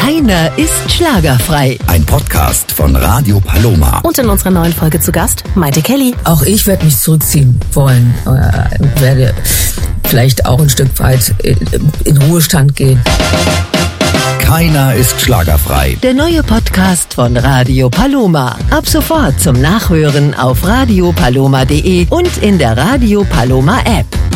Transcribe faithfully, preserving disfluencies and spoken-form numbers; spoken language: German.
Keiner ist schlagerfrei. Ein Podcast von Radio Paloma. Und in unserer neuen Folge zu Gast Maite Kelly. Auch ich werde mich zurückziehen wollen äh, und werde vielleicht auch ein Stück weit in Ruhestand gehen. Keiner ist schlagerfrei. Der neue Podcast von Radio Paloma. Ab sofort zum Nachhören auf radio paloma punkt de und in der Radio Paloma App.